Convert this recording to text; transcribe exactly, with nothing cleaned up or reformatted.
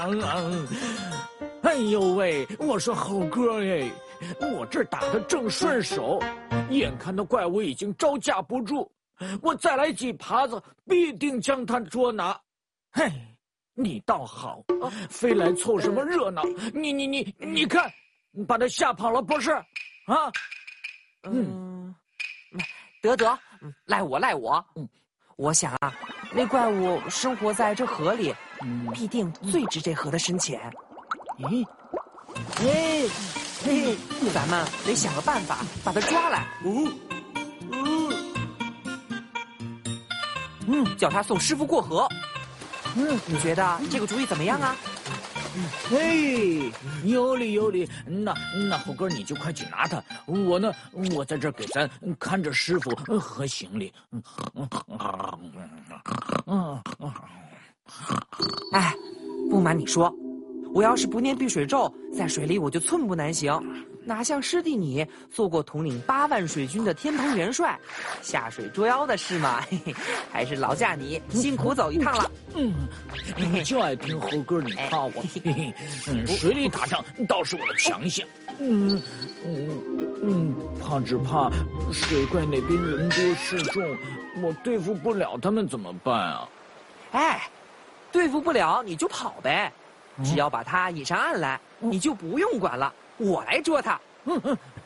嗯，哎呦喂，我说猴哥哎，我这打得正顺手，眼看那怪物已经招架不住，我再来几耙子，必定将他捉拿。嘿，你倒好，非来凑什么热闹？你你你你看，把他吓跑了不是？啊？ 嗯，得得，赖我赖我。嗯，我想啊，那怪物生活在这河里，必定最值这河的深浅。 咦？哎， 嘿，咱们得想个办法把它抓来。 哦，哦， 嗯，叫他送师傅过河。嗯，你觉得这个主意怎么样啊？ 嘿，有理有理。那那猴哥你就快去拿它，我呢，我在这儿给咱看着师傅和行李。嗯嗯嗯。 哎，不瞒你说，我要是不念避水咒，在水里我就寸步难行，哪像师弟你做过统领八万水军的天蓬元帅，下水捉妖的事嘛，嘿嘿，还是劳驾你辛苦走一趟了。 嗯，你就爱听猴哥你夸我。嘿嘿，嗯，水里打仗倒是我的强项。嗯嗯嗯，怕只怕水怪那边人多势众，我对付不了他们怎么办啊？ 哎，对付不了你就跑呗，只要把他引上岸来，你就不用管了，我来捉他。 嗯嗯，